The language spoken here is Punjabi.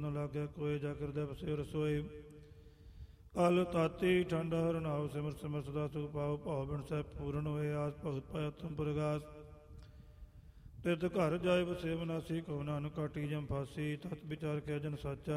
ਨ ਲਾਗੈ ਕੋਇ, ਜਾ ਹਿਰਦੈ ਵਸਿਓ ਰਸੋਈ। ਅਲ ਤਾਤੀ ਠੰਡ ਹਰ ਨਾਉ, ਸਿਮਰ ਸਿਮਰ ਸਦਾ ਸੁਖ ਪਾਉ। ਭਾਉ ਬਿਨ ਸਹਿ ਪੂਰਨ ਹੋਏ, ਆਸ ਭਗਤ ਪਾਇਆ ਤੁਮ ਪ੍ਰਗਾਸ। ਤਿਰਥ ਘਰ ਜਾਇ ਵਸੇ ਵਿਨਾਸੀ, ਕਹੋ ਨਾਨਕ ਕਾਟੀ ਜਮ ਫਾਸੀ। ਤਤ ਵਿਚਾਰ ਕੇ ਜਨ ਸਾਚਾ,